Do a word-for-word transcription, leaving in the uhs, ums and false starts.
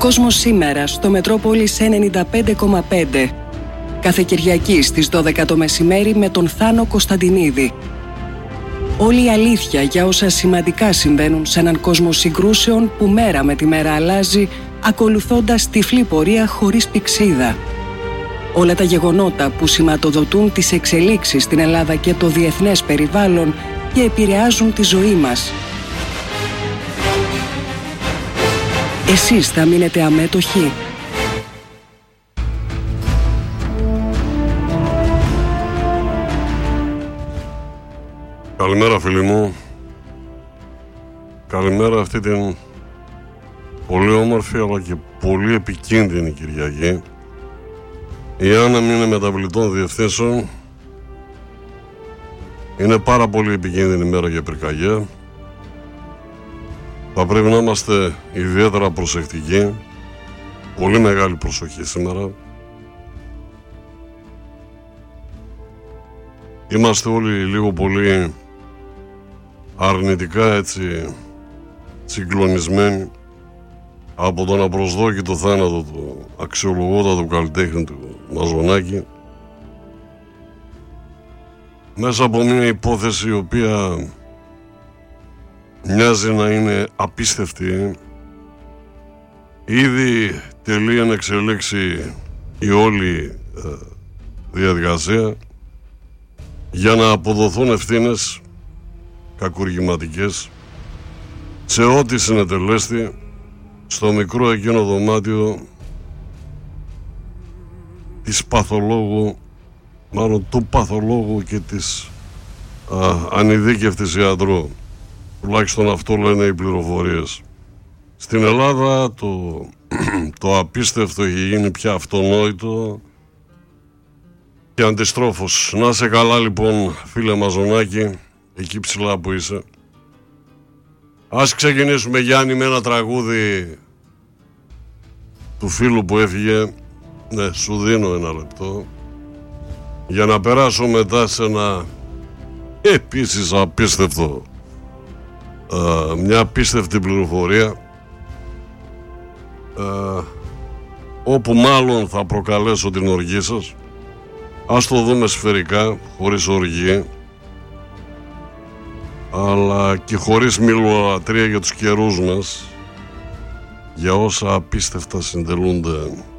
κόσμος σήμερα στο Μετρόπολης ενενήντα πέντε κόμμα πέντε. Κάθε Κυριακή στις δώδεκα το μεσημέρι με τον Θάνο Κωνσταντινίδη. Όλη η αλήθεια για όσα σημαντικά συμβαίνουν σε έναν κόσμο συγκρούσεων που μέρα με τη μέρα αλλάζει, ακολουθώντας τυφλή πορεία χωρίς πηξίδα. Όλα τα γεγονότα που σηματοδοτούν τις εξελίξεις στην Ελλάδα και το διεθνές περιβάλλον και επηρεάζουν τη ζωή μας. Εσείς θα μείνετε αμέτωχοι? Καλημέρα φίλοι μου. Καλημέρα αυτή την πολύ όμορφη αλλά και πολύ επικίνδυνη Κυριακή. Η Άννα μου είναι μεταβλητών διευθύνσεων. Είναι πάρα πολύ επικίνδυνη μέρα για πυρκαγιά. Θα πρέπει να είμαστε ιδιαίτερα προσεκτικοί. Πολύ μεγάλη προσοχή σήμερα. Είμαστε όλοι λίγο πολύ αρνητικά έτσι συγκλονισμένοι από τον απροσδόκητο θάνατο του αξιολογότατου καλλιτέχνη του Μαζονάκη, μέσα από μια υπόθεση η οποία μοιάζει να είναι απίστευτη. Ήδη τελεί να εξελίξει η όλη ε, διαδικασία για να αποδοθούν ευθύνες κακουργηματικές σε ό,τι συνετελέστη στο μικρό εκείνο δωμάτιο της παθολόγου, μάλλον του παθολόγου και της α, ανειδίκευτης ιατρού. Τουλάχιστον αυτό λένε οι πληροφορίες. Στην Ελλάδα το, το απίστευτο έχει γίνει πια αυτονόητο και αντιστρόφως. Να σε καλά λοιπόν φίλε Μαζονάκη, εκεί ψηλά που είσαι. Ας ξεκινήσουμε Γιάννη με ένα τραγούδι του φίλου που έφυγε. Ναι, σου δίνω ένα λεπτό για να περάσω μετά σε ένα επίσης απίστευτο α, μια απίστευτη πληροφορία α, όπου μάλλον θα προκαλέσω την οργή σας. Ας το δούμε σφαιρικά, χωρίς οργή, αλλά και χωρίς μιλολατρεία για τους καιρούς μας, για όσα απίστευτα συντελούνται